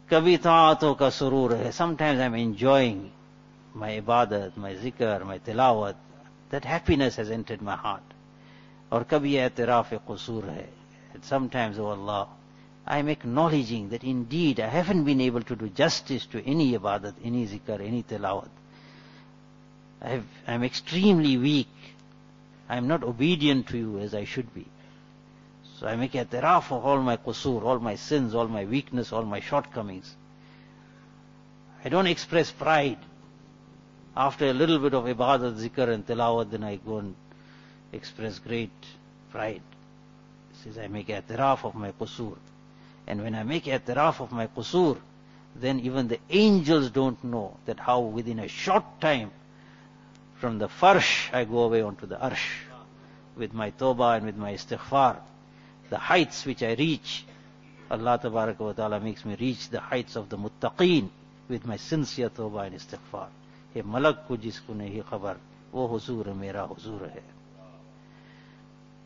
Kabhi ta'aton ka surur hai. Sometimes I'm enjoying my ibadat, my zikr, my tilawat. That happiness has entered my heart. Or kabhi i'tiraf qusur hai. And sometimes, oh Allah, I'm acknowledging that indeed I haven't been able to do justice to any ibadat, any zikr, any tilawat. I'm extremely weak. I'm not obedient to you as I should be. So I make i'tiraf of all my qusur, all my sins, all my weakness, all my shortcomings. I don't express pride. After a little bit of ibadat, zikr and tilawat, then I go and express great pride. He says, I make i'tiraf of my qusur. And when I make i'tiraf of my qusur, then even the angels don't know that how within a short time, from the farsh, I go away onto the arsh. With my tawbah and with my istighfar. The heights which I reach, Allah Tabaraka wa Ta'ala makes me reach the heights of the muttaqeen with my sincere tawbah and istighfar. Ye malak ko jisko nahi khabar, wo huzur mera huzur hai.